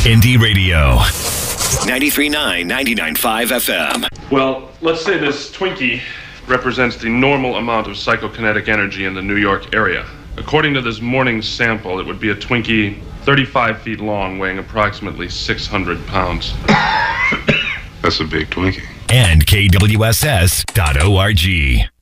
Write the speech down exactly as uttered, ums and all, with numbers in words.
Indie Radio. ninety-three point nine, ninety-nine point five F M. Well, let's say this Twinkie represents the normal amount of psychokinetic energy in the New York area. According to this morning's sample, it would be a Twinkie thirty-five feet long, weighing approximately six hundred pounds. That's a big Twinkie. And K W S S dot org.